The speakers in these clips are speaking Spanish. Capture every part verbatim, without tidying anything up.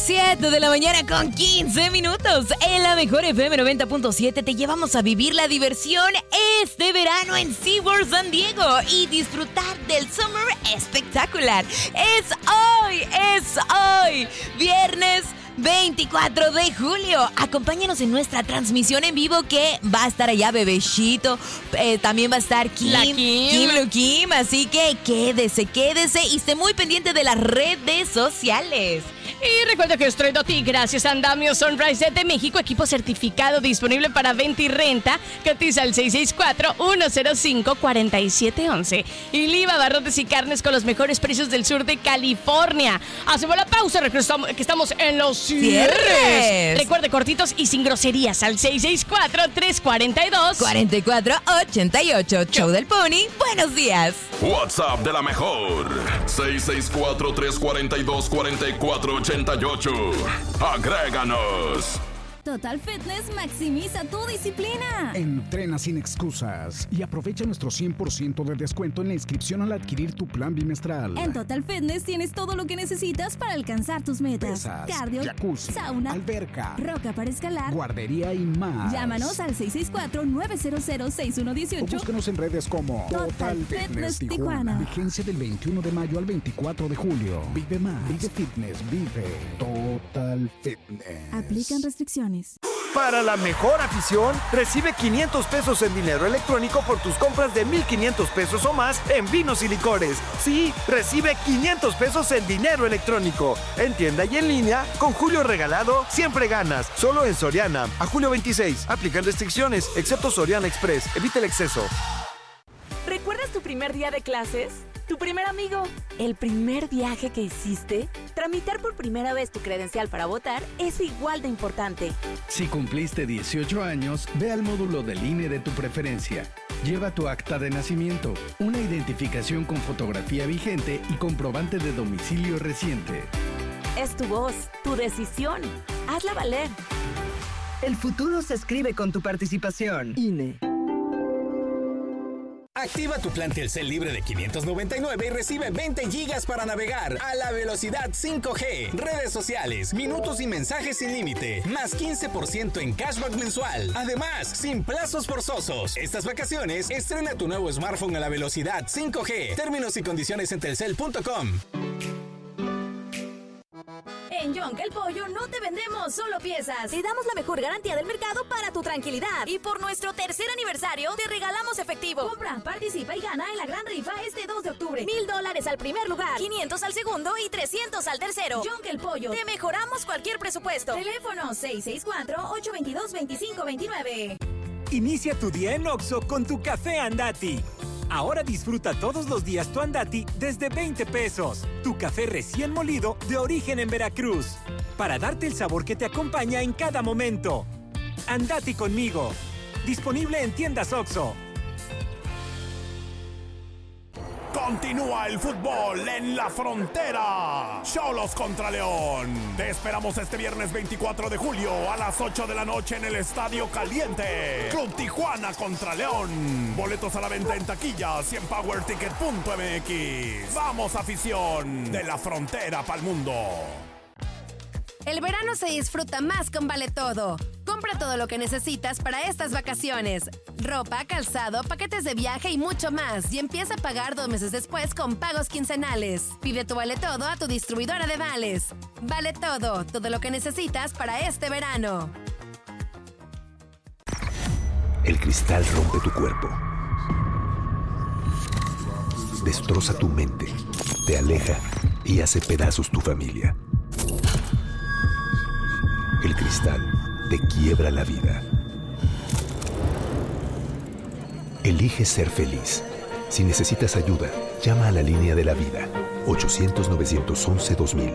siete de la mañana con quince minutos. En la mejor F M noventa punto siete te llevamos a vivir la diversión este verano en SeaWorld San Diego y disfrutar del Summer espectacular. Es hoy, es hoy, viernes veinticuatro de julio. Acompáñanos en nuestra transmisión en vivo que va a estar allá Bebecito, eh, también va a estar Kim, La Kim. Kim Lu Kim, así que quédese, quédese y esté muy pendiente de las redes sociales. Y recuerda que os traigo a ti gracias a Andamio Sunrise de México, equipo certificado disponible para venta y renta. Cotiza al seis seis cuatro, uno cero cinco, cuatro siete uno uno. Y Liva Barrotes y Carnes con los mejores precios del sur de California. Hacemos la pausa, que estamos en los cierres. Cierres. Recuerde, cortitos y sin groserías al seis seis cuatro, tres cuatro dos, cuatro cuatro ocho ocho. Show del Pony. Buenos días. WhatsApp de la mejor. seis seis cuatro, tres cuatro dos, cuatro cuatro ocho ocho. Agréganos. Total Fitness maximiza tu disciplina. Entrena sin excusas y aprovecha nuestro cien por ciento de descuento en la inscripción al adquirir tu plan bimestral. En Total Fitness tienes todo lo que necesitas para alcanzar tus metas. Pesas, cardio, jacuzzi, sauna, alberca, roca para escalar, guardería y más. Llámanos al seis seis cuatro, nueve cero cero, seis uno uno O ocho. búscanos en redes como Total Total Fitness Fitness Tijuana. Tijuana. Vigencia del veintiuno de mayo al veinticuatro de julio. Vive más. Vive Fitness. Vive Total Fitness. Aplican restricciones. Para la mejor afición, recibe quinientos pesos en dinero electrónico por tus compras de mil quinientos pesos o más en vinos y licores. Sí, recibe quinientos pesos en dinero electrónico. En tienda y en línea, con Julio Regalado, siempre ganas. Solo en Soriana. A julio veintiséis. Aplican restricciones, excepto Soriana Express. Evita el exceso. ¿Recuerdas tu primer día de clases? ¿Tu primer amigo? ¿El primer viaje que hiciste? Tramitar por primera vez tu credencial para votar es igual de importante. Si cumpliste dieciocho años, ve al módulo del I N E de tu preferencia. Lleva tu acta de nacimiento, una identificación con fotografía vigente y comprobante de domicilio reciente. Es tu voz, tu decisión. Hazla valer. El futuro se escribe con tu participación. I N E. Activa tu plan Telcel libre de quinientos noventa y nueve y recibe veinte gigas para navegar a la velocidad cinco G, redes sociales, minutos y mensajes sin límite, más quince por ciento en cashback mensual. Además, sin plazos forzosos. Estas vacaciones, estrena tu nuevo smartphone a la velocidad cinco G. Términos y condiciones en telcel punto com. En Yonka el Pollo no te vendemos solo piezas. Te damos la mejor garantía del mercado para tu tranquilidad. Y por nuestro tercer aniversario, te regalamos efectivo. Compra, participa y gana en la gran rifa este dos de octubre. Mil dólares al primer lugar, quinientos al segundo y trescientos al tercero. Yonka el Pollo, te mejoramos cualquier presupuesto. Teléfono seis seis cuatro, ocho dos dos, dos cinco dos nueve. Inicia tu día en Oxxo con tu café Andati. Ahora disfruta todos los días tu Andati desde veinte pesos. Tu café recién molido de origen en Veracruz. Para darte el sabor que te acompaña en cada momento. Andati conmigo. Disponible en tiendas Oxxo. Continúa el fútbol en la frontera. Xolos contra León. Te esperamos este viernes veinticuatro de julio a las ocho de la noche en el Estadio Caliente. Club Tijuana contra León. Boletos a la venta en taquillas y en power ticket punto m x. Vamos, afición de la frontera pa'l mundo. El verano se disfruta más con Vale Todo. Compra todo lo que necesitas para estas vacaciones. Ropa, calzado, paquetes de viaje y mucho más. Y empieza a pagar dos meses después con pagos quincenales. Pide tu Vale Todo a tu distribuidora de vales. Vale Todo, todo lo que necesitas para este verano. El cristal rompe tu cuerpo. Destroza tu mente. Te aleja y hace pedazos tu familia. El cristal te quiebra la vida. Elige ser feliz. Si necesitas ayuda, llama a la línea de la vida. ochocientos, novecientos once, dos mil.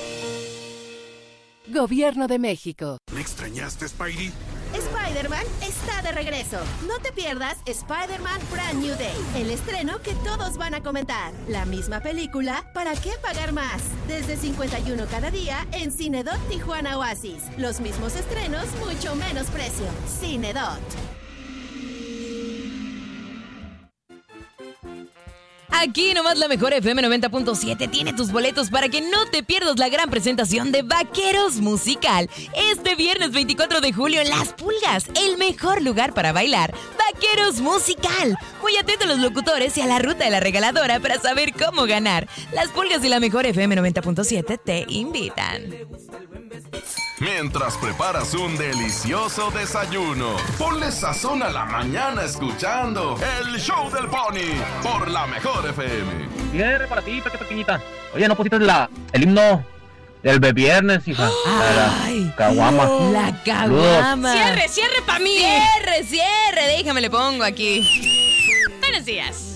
Gobierno de México. ¿Me extrañaste, Spidey? Spider-Man está de regreso. No te pierdas Spider-Man Brand New Day, el estreno que todos van a comentar. La misma película, ¿para qué pagar más? Desde cincuenta y uno cada día en Cinedot Tijuana Oasis. Los mismos estrenos, mucho menos precio. Cinedot. Aquí nomás la mejor F M noventa punto siete tiene tus boletos para que no te pierdas la gran presentación de Vaqueros Musical. Este viernes veinticuatro de julio en Las Pulgas, el mejor lugar para bailar. Vaqueros Musical. Muy atento a los locutores y a la ruta de la regaladora para saber cómo ganar. Las Pulgas y la mejor F M noventa punto siete te invitan. Mientras preparas un delicioso desayuno, ponle sazón a la mañana escuchando el Show del Pony por la mejor F M. Cierre para ti, peque pequeñita. Oye, ¿no pusiste la, el himno del viernes, hija? Ay, la caguama. La caguama. Cierre, cierre para mí. Cierre, cierre. Déjame le pongo aquí. Buenos días.